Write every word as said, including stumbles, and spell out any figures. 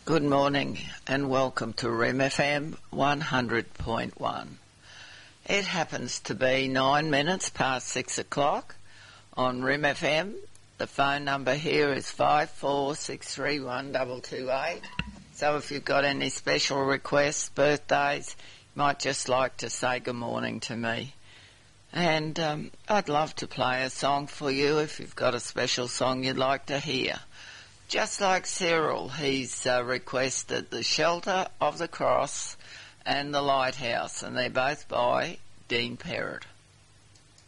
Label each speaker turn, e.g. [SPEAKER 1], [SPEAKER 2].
[SPEAKER 1] Good morning and welcome to R E M F M one hundred point one. It happens to be nine minutes past six o'clock on R E M F M. The phone number here is five four six three one two two eight. So if you've got any special requests, birthdays, you might just like to say good morning to me. And um, I'd love to play a song for you if you've got a special song you'd like to hear. Just like Cyril, he's uh, requested The Shelter of the Cross and The Lighthouse, and they're both by Dean Perrott.